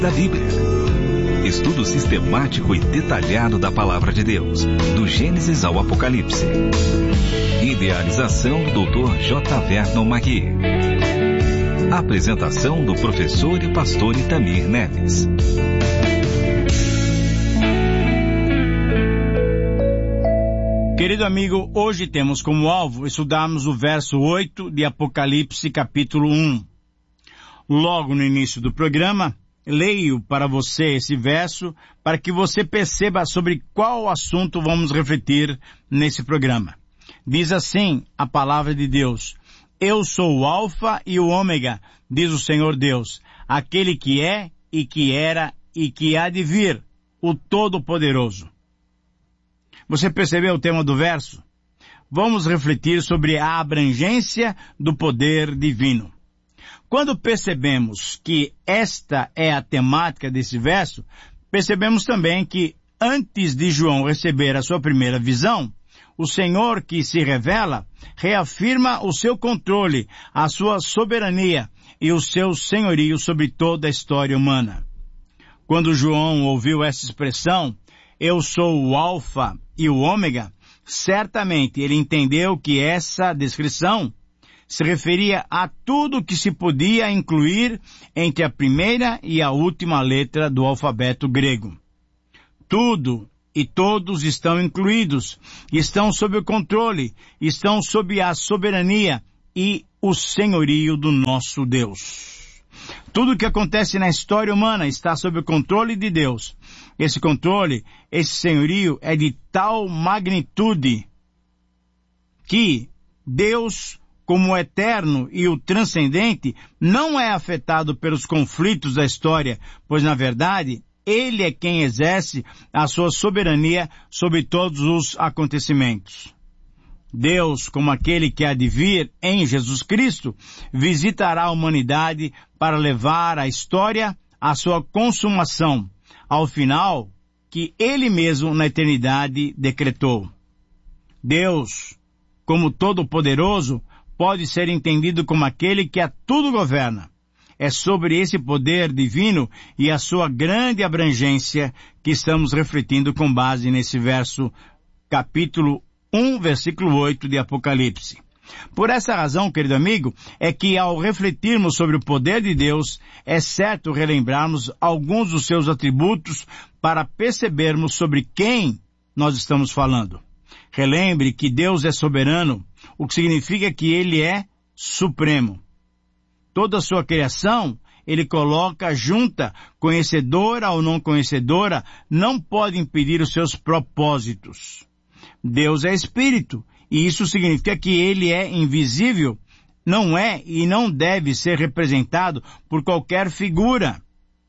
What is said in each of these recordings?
da Bíblia. Estudo sistemático e detalhado da Palavra de Deus, do Gênesis ao Apocalipse. Idealização do Dr. J. Vernon Magui. Apresentação do professor e pastor Itamir Neves. Querido amigo, hoje temos como alvo estudarmos o verso 8 de Apocalipse capítulo 1. Logo no início do programa, leio para você esse verso para que você perceba sobre qual assunto vamos refletir nesse programa. Diz assim a palavra de Deus: Eu sou o Alfa e o Ômega, diz o Senhor Deus, aquele que é e que era e que há de vir, o Todo-Poderoso. Você percebeu o tema do verso? Vamos refletir sobre a abrangência do poder divino. Quando percebemos que esta é a temática desse verso, percebemos também que antes de João receber a sua primeira visão, o Senhor que se revela reafirma o seu controle, a sua soberania e o seu senhorio sobre toda a história humana. Quando João ouviu essa expressão, eu sou o Alfa e o Ômega, certamente ele entendeu que essa descrição se referia a tudo que se podia incluir entre a primeira e a última letra do alfabeto grego. Tudo e todos estão incluídos, estão sob o controle, estão sob a soberania e o senhorio do nosso Deus. Tudo que acontece na história humana está sob o controle de Deus. Esse controle, esse senhorio é de tal magnitude que Deus, como o eterno e o transcendente, não é afetado pelos conflitos da história, pois, na verdade, Ele é quem exerce a sua soberania sobre todos os acontecimentos. Deus, como aquele que há de vir em Jesus Cristo, visitará a humanidade para levar a história à sua consumação, ao final que Ele mesmo na eternidade decretou. Deus, como Todo-Poderoso, pode ser entendido como aquele que a tudo governa. É sobre esse poder divino e a sua grande abrangência que estamos refletindo com base nesse verso, capítulo 1, versículo 8 de Apocalipse. Por essa razão, querido amigo, é que ao refletirmos sobre o poder de Deus, é certo relembrarmos alguns dos seus atributos para percebermos sobre quem nós estamos falando. Relembre que Deus é soberano, o que significa que Ele é supremo. Toda a sua criação, Ele coloca junta, conhecedora ou não conhecedora, não pode impedir os seus propósitos. Deus é Espírito, e isso significa que Ele é invisível, não é e não deve ser representado por qualquer figura.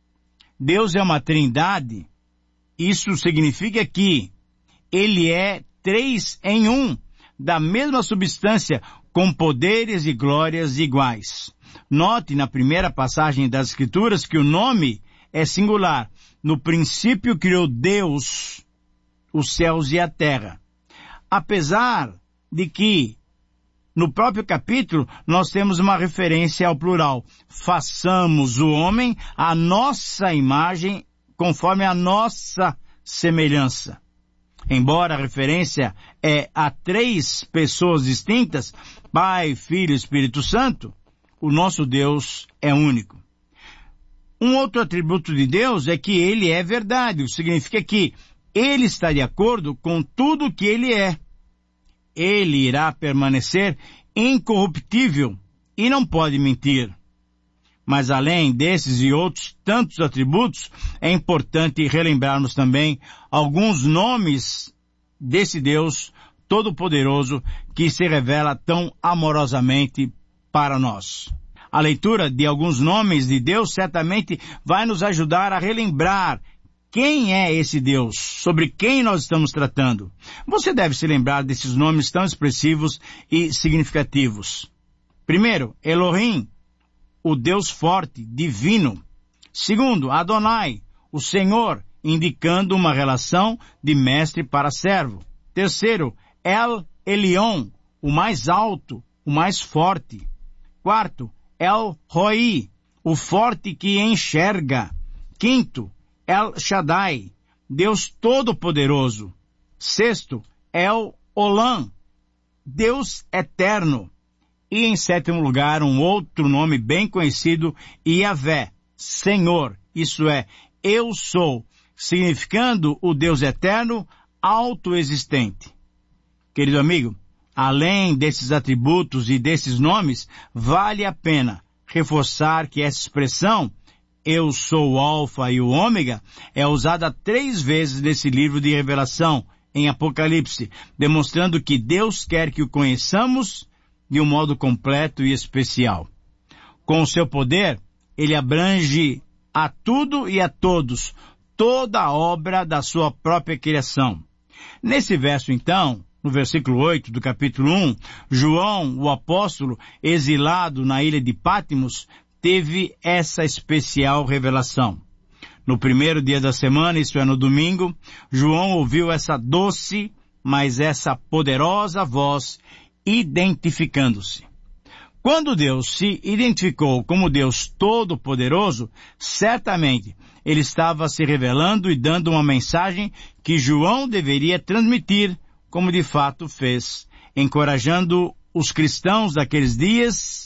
Deus é uma trindade, isso significa que Ele é 3 em 1, da mesma substância, com poderes e glórias iguais. Note na primeira passagem das Escrituras que o nome é singular. No princípio criou Deus os céus e a terra. Apesar de que, no próprio capítulo, nós temos uma referência ao plural. Façamos o homem à nossa imagem, conforme a nossa semelhança. Embora a referência é a 3 pessoas distintas, Pai, Filho e Espírito Santo, o nosso Deus é único. Um outro atributo de Deus é que Ele é verdade, o que significa que Ele está de acordo com tudo o que Ele é. Ele irá permanecer incorruptível e não pode mentir. Mas além desses e outros tantos atributos, é importante relembrarmos também alguns nomes desse Deus Todo-Poderoso que se revela tão amorosamente para nós. A leitura de alguns nomes de Deus certamente vai nos ajudar a relembrar quem é esse Deus, sobre quem nós estamos tratando. Você deve se lembrar desses nomes tão expressivos e significativos. Primeiro, Elohim, o Deus forte, divino. Segundo, Adonai, o Senhor, indicando uma relação de mestre para servo. Terceiro, El Elyon, o mais alto, o mais forte. Quarto, El Roi, o forte que enxerga. Quinto, El Shaddai, Deus Todo-Poderoso. Sexto, El Olam, Deus Eterno. E em sétimo lugar, um outro nome bem conhecido, Yahvé, Senhor, isso é, eu sou, significando o Deus Eterno, autoexistente. Querido amigo, além desses atributos e desses nomes, vale a pena reforçar que essa expressão, eu sou o Alfa e o Ômega, é usada 3 vezes nesse livro de Revelação, em Apocalipse, demonstrando que Deus quer que o conheçamos de um modo completo e especial. Com o seu poder, ele abrange a tudo e a todos, toda a obra da sua própria criação. Nesse verso, então, no versículo 8 do capítulo 1, João, o apóstolo, exilado na ilha de Patmos, teve essa especial revelação. No primeiro dia da semana, isso é no domingo, João ouviu essa doce, mas essa poderosa voz identificando-se. Quando Deus se identificou como Deus Todo-Poderoso, certamente ele estava se revelando e dando uma mensagem que João deveria transmitir, como de fato fez, encorajando os cristãos daqueles dias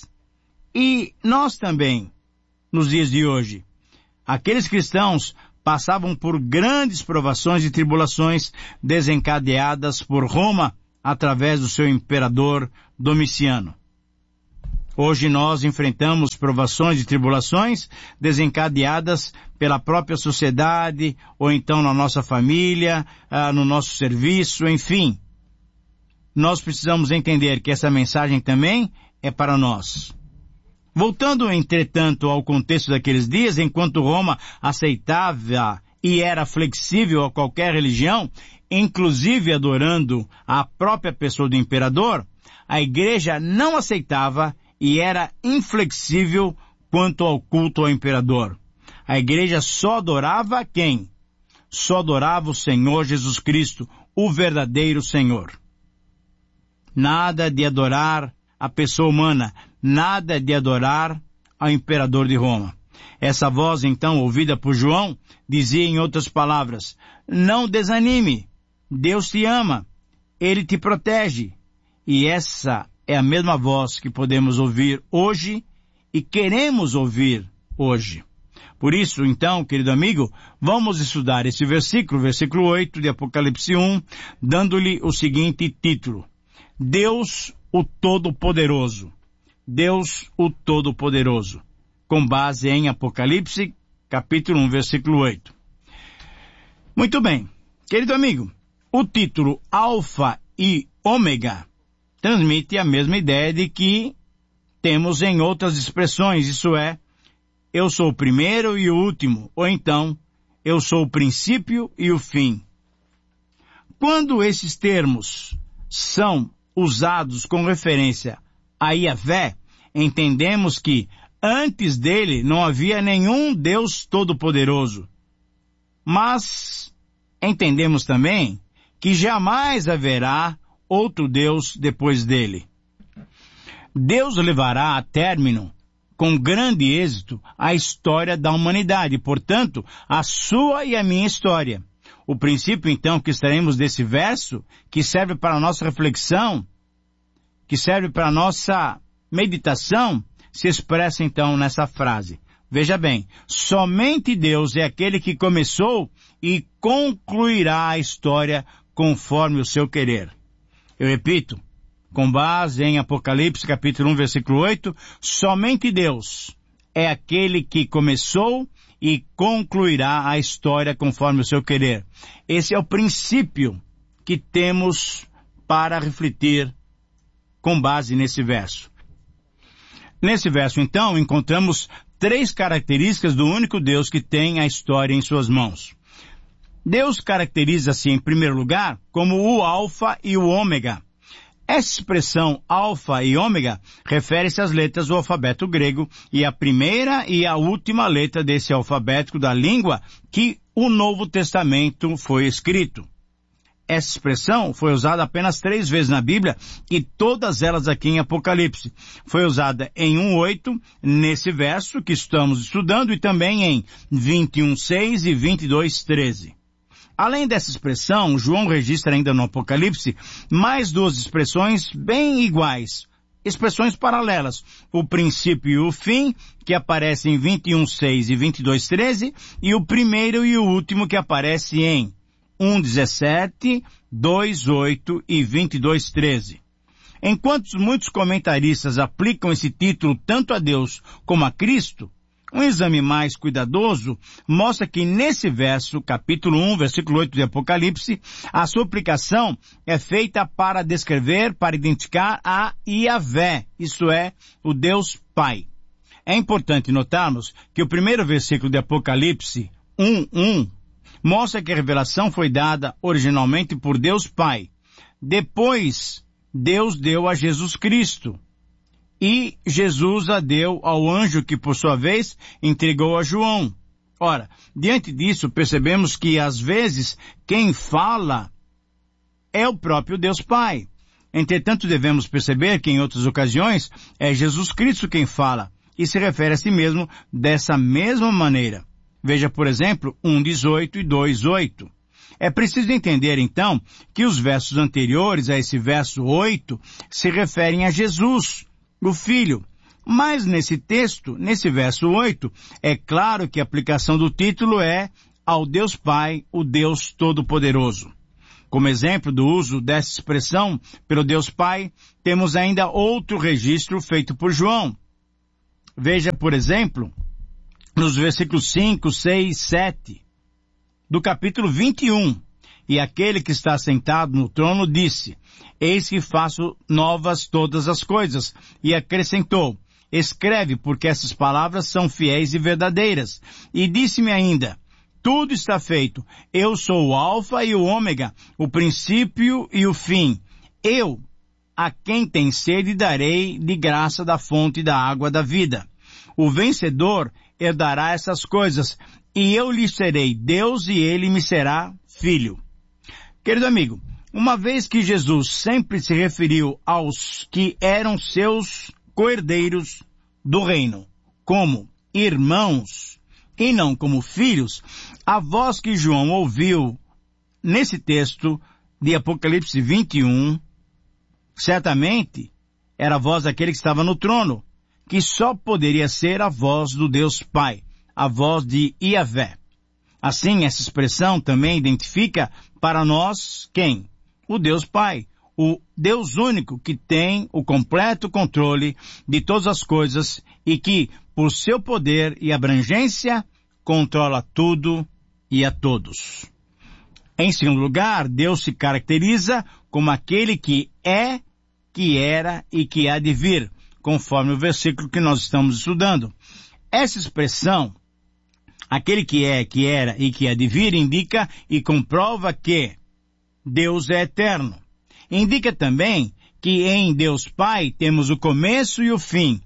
e nós também, nos dias de hoje. Aqueles cristãos passavam por grandes provações e tribulações desencadeadas por Roma através do seu imperador Domiciano. Hoje nós enfrentamos provações e tribulações desencadeadas pela própria sociedade, ou então na nossa família, no nosso serviço, enfim. Nós precisamos entender que essa mensagem também é para nós. Voltando, entretanto, ao contexto daqueles dias, enquanto Roma aceitava e era flexível a qualquer religião, inclusive adorando a própria pessoa do imperador, a igreja não aceitava e era inflexível quanto ao culto ao imperador. A igreja só adorava quem? Só adorava o Senhor Jesus Cristo, o verdadeiro Senhor. Nada de adorar a pessoa humana, nada de adorar ao imperador de Roma. Essa voz, então, ouvida por João, dizia em outras palavras, não desanime, Deus te ama, Ele te protege. E essa é a mesma voz que podemos ouvir hoje e queremos ouvir hoje. Por isso, então, querido amigo, vamos estudar esse versículo, versículo 8 de Apocalipse 1, dando-lhe o seguinte título: Deus o Todo-Poderoso. Deus o Todo-Poderoso. Com base em Apocalipse, capítulo 1, versículo 8. Muito bem. Querido amigo, o título Alfa e Ômega transmite a mesma ideia de que temos em outras expressões, isso é, eu sou o primeiro e o último, ou então, eu sou o princípio e o fim. Quando esses termos são usados com referência a Yahvé, entendemos que antes dele não havia nenhum Deus Todo-Poderoso. Mas entendemos também que jamais haverá outro Deus depois dele. Deus levará a término, com grande êxito, a história da humanidade, portanto, a sua e a minha história. O princípio, então, que extraímos desse verso, que serve para a nossa reflexão, que serve para a nossa meditação, se expressa, então, nessa frase. Veja bem, somente Deus é aquele que começou e concluirá a história conforme o seu querer. Eu repito, com base em Apocalipse capítulo 1, versículo 8, somente Deus é aquele que começou e concluirá a história conforme o seu querer. Esse é o princípio que temos para refletir com base nesse verso. Nesse verso, então, encontramos 3 características do único Deus que tem a história em suas mãos. Deus caracteriza-se, em primeiro lugar, como o Alfa e o Ômega. Essa expressão Alfa e Ômega refere-se às letras do alfabeto grego e à primeira e à última letra desse alfabeto da língua que o Novo Testamento foi escrito. essa expressão foi usada apenas 3 vezes na Bíblia, e todas elas aqui em Apocalipse. Foi usada em 1:8, nesse verso que estamos estudando, e também em 21:6 e 22:13. Além dessa expressão, João registra ainda no Apocalipse mais 2 expressões bem iguais, expressões paralelas, o princípio e o fim, que aparecem em 21:6 e 22:13, e o primeiro e o último, que aparece em 1:17, 2:8 e 22:13. Enquanto muitos comentaristas aplicam esse título tanto a Deus como a Cristo, um exame mais cuidadoso mostra que nesse verso, capítulo 1, versículo 8 de Apocalipse, a sua aplicação é feita para descrever, para identificar a Yahvé, isto é, o Deus Pai. É importante notarmos que o primeiro versículo de Apocalipse 1:1 mostra que a revelação foi dada originalmente por Deus Pai. Depois, Deus deu a Jesus Cristo. E Jesus a deu ao anjo que, por sua vez, entregou a João. Ora, diante disso, percebemos que, às vezes, quem fala é o próprio Deus Pai. Entretanto, devemos perceber que, em outras ocasiões, é Jesus Cristo quem fala, e se refere a si mesmo dessa mesma maneira. Veja, por exemplo, 1:18 e 2:8. É preciso entender, então, que os versos anteriores a esse verso 8 se referem a Jesus, o Filho. Mas nesse texto, nesse verso 8, é claro que a aplicação do título é ao Deus Pai, o Deus Todo-Poderoso. Como exemplo do uso dessa expressão pelo Deus Pai, temos ainda outro registro feito por João. Veja, por exemplo, nos versículos 5, 6, 7, do capítulo 21. E aquele que está sentado no trono disse: Eis que faço novas todas as coisas. E acrescentou: Escreve, porque essas palavras são fiéis e verdadeiras. E disse-me ainda: Tudo está feito. Eu sou o Alfa e o Ômega, o princípio e o fim. Eu, a quem tem sede, darei de graça da fonte da água da vida. O vencedor herdará essas coisas, e eu lhe serei Deus e ele me será filho. Querido amigo, uma vez que Jesus sempre se referiu aos que eram seus co-herdeiros do reino como irmãos e não como filhos, a voz que João ouviu nesse texto de Apocalipse 21, certamente era a voz daquele que estava no trono, que só poderia ser a voz do Deus Pai, a voz de Yahvé. Assim, essa expressão também identifica para nós quem? O Deus Pai, o Deus único que tem o completo controle de todas as coisas e que, por seu poder e abrangência, controla tudo e a todos. Em segundo lugar, Deus se caracteriza como aquele que é, que era e que há de vir, conforme o versículo que nós estamos estudando. Essa expressão, aquele que é, que era e que há de vir, indica e comprova que Deus é eterno. Indica também que em Deus Pai temos o começo e o fim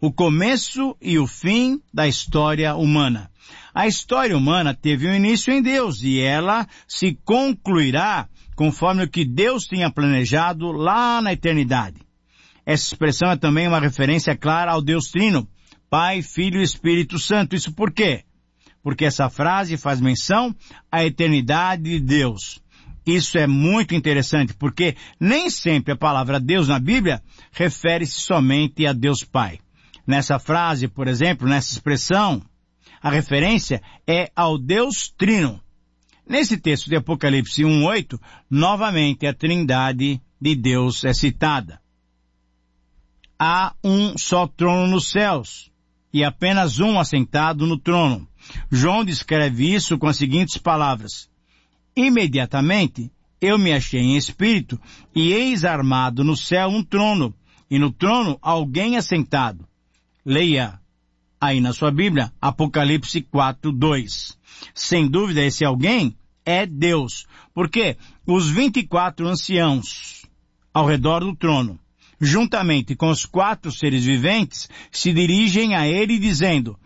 da história humana. A história humana teve um início em Deus e ela se concluirá conforme o que Deus tinha planejado lá na eternidade. Essa expressão é também uma referência clara ao Deus Trino, Pai, Filho e Espírito Santo. Isso por quê? Porque essa frase faz menção à eternidade de Deus. Isso é muito interessante, porque nem sempre a palavra Deus na Bíblia refere-se somente a Deus Pai. Nessa frase, por exemplo, nessa expressão, a referência é ao Deus Trino. Nesse texto de Apocalipse 1:8, novamente a Trindade de Deus é citada. Há um só trono nos céus, e apenas um assentado no trono. João descreve isso com as seguintes palavras: Imediatamente eu me achei em espírito, e eis armado no céu um trono, e no trono alguém assentado. Leia aí na sua Bíblia, Apocalipse 4:2. Sem dúvida esse alguém é Deus, porque os 24 anciãos ao redor do trono, juntamente com os 4 seres viventes, se dirigem a ele dizendo: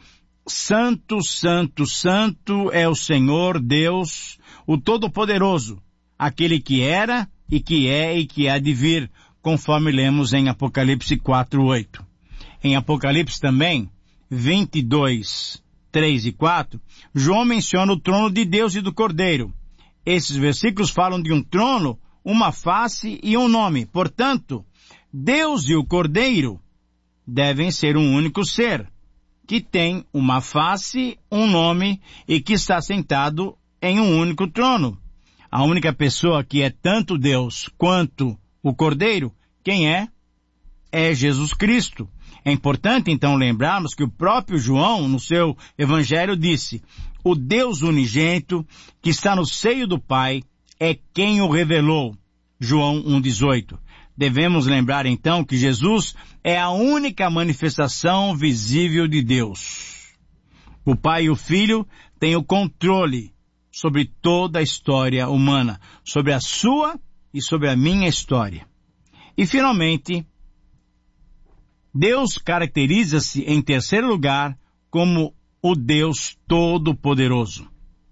Santo, Santo, Santo é o Senhor Deus, o Todo-Poderoso. aquele que era e que há de vir, conforme lemos em Apocalipse 4:8. Em Apocalipse também, 22, 3 e 4, João menciona o trono de Deus e do Cordeiro. Esses versículos falam de um trono, uma face e um nome. Portanto, Deus e o Cordeiro devem ser um único ser, que tem uma face, um nome e que está sentado em um único trono. A única pessoa que é tanto Deus quanto o Cordeiro, quem é? É Jesus Cristo. É importante então lembrarmos que o próprio João, no seu evangelho, disse: o Deus unigênito que está no seio do Pai é quem o revelou. João 1,18. Devemos lembrar então que Jesus é a única manifestação visível de Deus. O Pai e o Filho têm o controle sobre toda a história humana, sobre a sua e sobre a minha história. E finalmente, Deus caracteriza-se em terceiro lugar como o Deus Todo-Poderoso.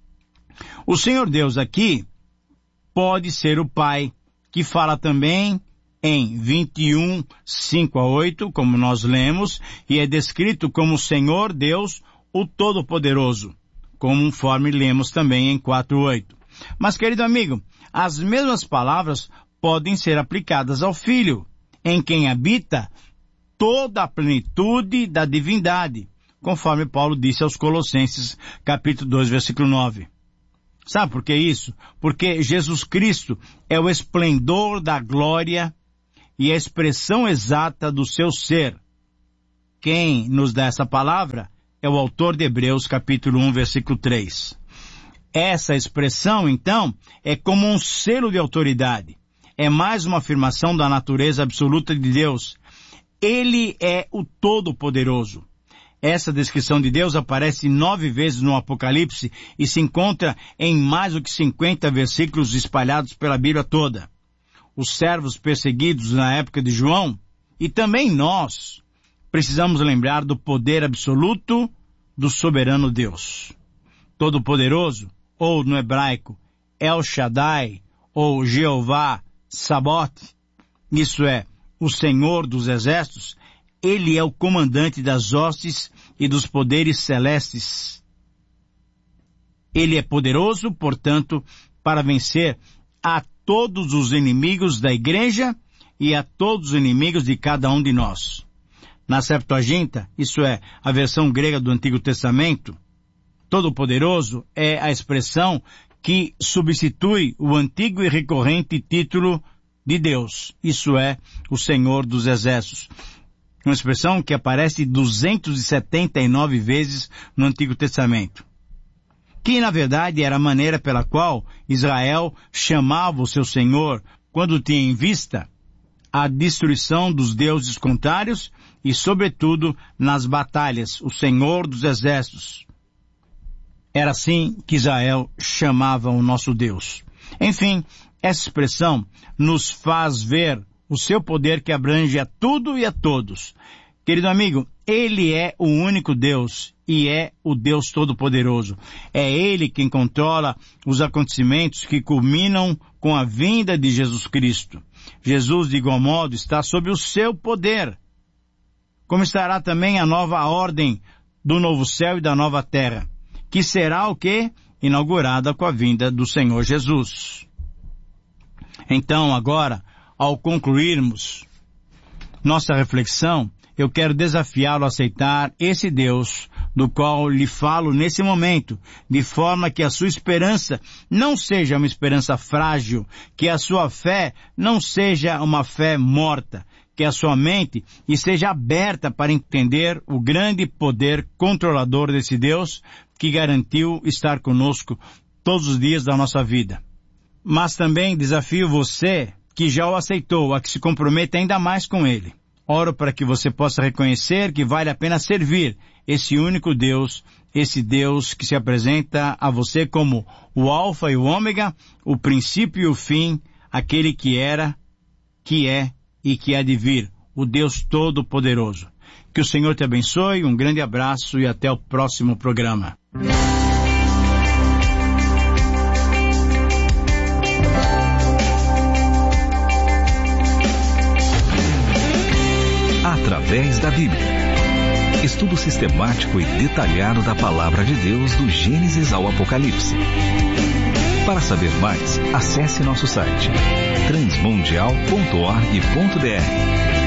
O Senhor Deus aqui pode ser o Pai, que fala também em 21, 5 a 8, como nós lemos, e é descrito como o Senhor Deus, o Todo-Poderoso, conforme lemos também em 4:8. Mas, querido amigo, as mesmas palavras podem ser aplicadas ao Filho, em quem habita toda a plenitude da divindade, conforme Paulo disse aos Colossenses, capítulo 2, versículo 9. Sabe por que isso? Porque Jesus Cristo é o esplendor da glória e a expressão exata do seu ser. Quem nos dá essa palavra é o autor de Hebreus, capítulo 1, versículo 3. Essa expressão, então, é como um selo de autoridade. É mais uma afirmação da natureza absoluta de Deus. Ele é o Todo-Poderoso. Essa descrição de Deus aparece 9 vezes no Apocalipse e se encontra em mais do que 50 versículos espalhados pela Bíblia toda. Os servos perseguidos na época de João, e também nós, precisamos lembrar do poder absoluto do soberano Deus. Todo-Poderoso, ou no hebraico, El Shaddai, ou Jeová Sabaoth, isso é, o Senhor dos Exércitos, ele é o comandante das hostes e dos poderes celestes. Ele é poderoso, portanto, para vencer a todos os inimigos da igreja e a todos os inimigos de cada um de nós. Na Septuaginta, isso é, a versão grega do Antigo Testamento, Todo-Poderoso é a expressão que substitui o antigo e recorrente título de Deus, isso é, o Senhor dos Exércitos. Uma expressão que aparece 279 vezes no Antigo Testamento. Que, na verdade, era a maneira pela qual Israel chamava o seu Senhor quando tinha em vista a destruição dos deuses contrários e, sobretudo, nas batalhas, o Senhor dos Exércitos. Era assim que Israel chamava o nosso Deus. Enfim, essa expressão nos faz ver o seu poder que abrange a tudo e a todos. Querido amigo, Ele é o único Deus e é o Deus Todo-Poderoso. É Ele quem controla os acontecimentos que culminam com a vinda de Jesus Cristo. Jesus, de igual modo, está sob o seu poder. Como estará também a nova ordem do novo céu e da nova terra, que será o quê? Inaugurada com a vinda do Senhor Jesus. Então, agora, ao concluirmos nossa reflexão, eu quero desafiá-lo a aceitar esse Deus do qual lhe falo nesse momento, de forma que a sua esperança não seja uma esperança frágil, que a sua fé não seja uma fé morta, que a sua mente esteja aberta para entender o grande poder controlador desse Deus que garantiu estar conosco todos os dias da nossa vida. Mas também desafio você que já o aceitou a que se comprometa ainda mais com Ele. Oro para que você possa reconhecer que vale a pena servir esse único Deus, esse Deus que se apresenta a você como o Alfa e o Ômega, o princípio e o fim, aquele que era, que é e que há de vir, o Deus Todo-Poderoso. Que o Senhor te abençoe, um grande abraço e até o próximo programa. Bíblia. Estudo sistemático e detalhado da Palavra de Deus do Gênesis ao Apocalipse. Para saber mais, acesse nosso site transmundial.org.br.